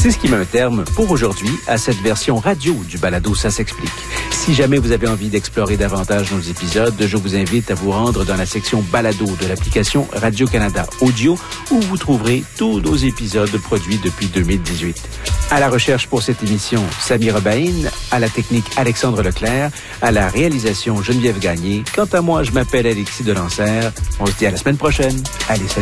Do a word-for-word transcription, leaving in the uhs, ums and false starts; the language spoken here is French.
C'est ce qui met un terme pour aujourd'hui à cette version radio du balado Ça s'explique. Si jamais vous avez envie d'explorer davantage nos épisodes, je vous invite à vous rendre dans la section balado de l'application Radio-Canada Audio où vous trouverez tous nos épisodes produits depuis deux mille dix-huit. À la recherche pour cette émission, Samira Bain, à la technique Alexandre Leclerc, à la réalisation Geneviève Gagné. Quant à moi, je m'appelle Alexis Delancer. On se dit à la semaine prochaine. Allez, salut!